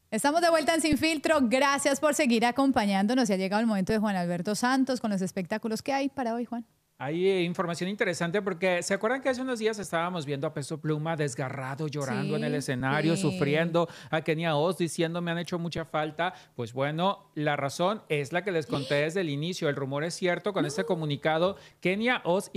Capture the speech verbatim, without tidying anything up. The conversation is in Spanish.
Estamos de vuelta en Sin Filtro. Gracias por seguir acompañándonos. Ya ha llegado el momento de Juan Alberto Santos con los espectáculos que hay para hoy, Juan. Hay eh, información interesante porque ¿se acuerdan que hace unos días estábamos viendo a Peso Pluma desgarrado, llorando en el Sí, escenario, sí. sufriendo, a Kenia Oz diciendo me han hecho mucha falta? Pues bueno, la razón es la que les conté desde el inicio. El rumor es cierto con este comunicado. Kenia Oz